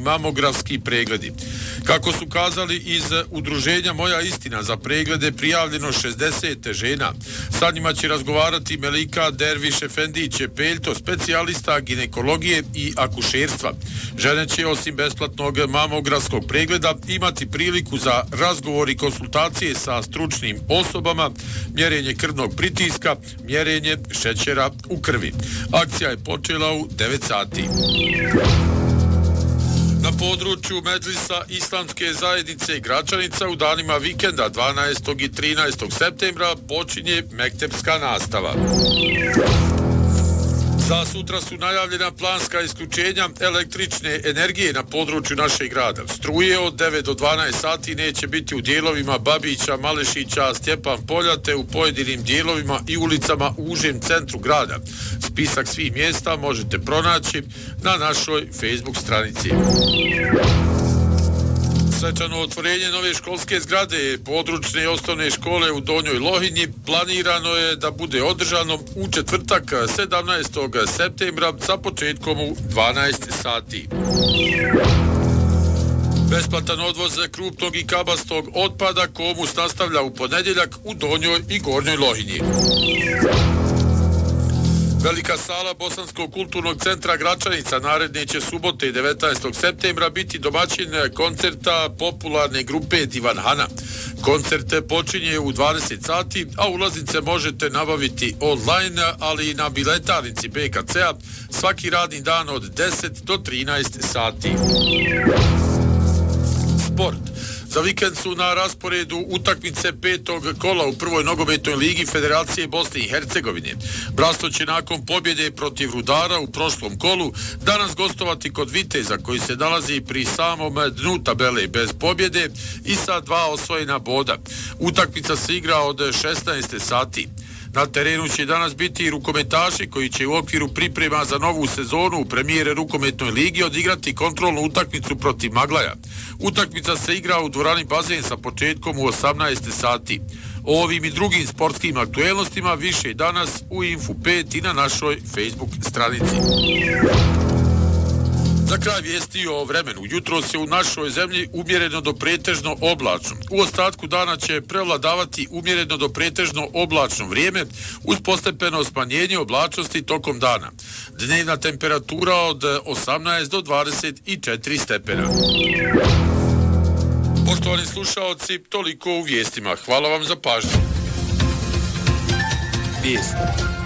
mamografski pregledi. Kako su kazali iz udruženja Moja istina, za preglede prijavljeno 60 žena. Sa njima će razgovarati Melika Derviš Efendić Peljto, specijalista ginekologije i akušerstva. Žene će osim besplatnog mamografskog pregleda imati priliku za razgovor i konsultacije sa stručnim osobama, mjerenje krvnog pritiska, mjerenje šećera u krvi. Akcija je počela u 9 sati. Na području Medžlisa Islamske zajednice Gračanica u danima vikenda 12. i 13. septembra počinje mektepska nastava. Za sutra su najavljena planska isključenja električne energije na području našeg grada. Struje od 9 do 12 sati neće biti u dijelovima Babića, Malešića, Stjepan Polja te u pojedinim dijelovima i ulicama u užem centru grada. Spisak svih mjesta možete pronaći na našoj Facebook stranici. Svečano otvorenje nove školske zgrade područne osnovne škole u Donjoj Lohinji planirano je da bude održano u četvrtak 17. septembra sa početkom u 12 sati. Besplatan odvoz krupnog i kabastog otpada Komus nastavlja u ponedjeljak u Donjoj i Gornjoj Lohinji. Velika sala Bosanskog kulturnog centra Gračanica naredne će subote 19. septembra biti domaćin koncerta popularne grupe Divan Hana. Koncert počinje u 20 sati, a ulaznice možete nabaviti online, ali i na biletarnici BKC-a svaki radni dan od 10 do 13 sati. Sport. Za vikend su na rasporedu utakmice 5. kola u prvoj nogometnoj ligi Federacije Bosne i Hercegovine. Braslo će nakon pobjede protiv Rudara u prošlom kolu danas gostovati kod Viteza koji se nalazi pri samom dnu tabele bez pobjede i sa 2 osvojena boda. Utakmica se igra od 16 sati. Na terenu će danas biti i rukometaši koji će u okviru priprema za novu sezonu u premijere rukometnoj ligi odigrati kontrolnu utakmicu protiv Maglaja. Utakmica se igra u dvorani Bazen sa početkom u 18 sati. O ovim i drugim sportskim aktuelnostima više danas u Info 5 i na našoj Facebook stranici. Za kraj vijesti o vremenu. Jutro se u našoj zemlji umjereno do pretežno oblačno. U ostatku dana će prevladavati umjereno do pretežno oblačno vrijeme uz postepeno smanjenje oblačnosti tokom dana. Dnevna temperatura od 18 do 24 stepena. Poštovani slušaoci, toliko u vijestima. Hvala vam za pažnju. Vijesti.